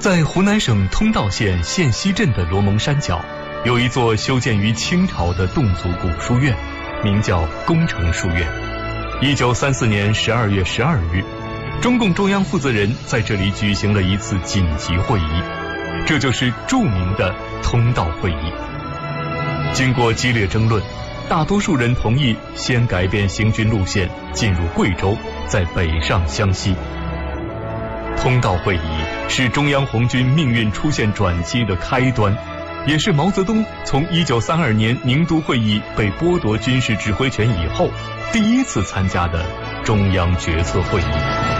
在湖南省通道县县西镇的罗蒙山脚，有一座修建于清朝的侗族古书院，名叫工程书院。1934年12月12日，中共中央负责人在这里举行了一次紧急会议，这就是著名的通道会议。经过激烈争论，大多数人同意先改变行军路线，进入贵州，再北上湘西。通道会议是中央红军命运出现转机的开端，也是毛泽东从1932年宁都会议被剥夺军事指挥权以后第一次参加的中央决策会议。